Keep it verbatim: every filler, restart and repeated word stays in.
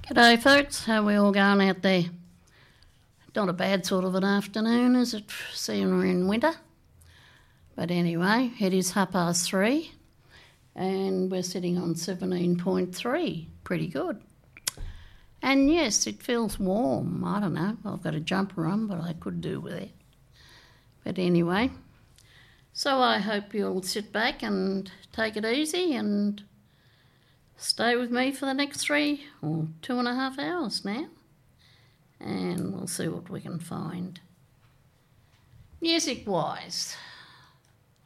G'day folks, how are we all going out there? Not a bad sort of an afternoon, is it, seeing we're in winter? But anyway, it is half past three and we're sitting on seventeen point three, pretty good. And yes, it feels warm, I don't know, I've got a jumper on but I could do with it. But anyway, so I hope you'll sit back and take it easy and stay with me for the next three or two and a half hours now, and we'll see what we can find. Music-wise,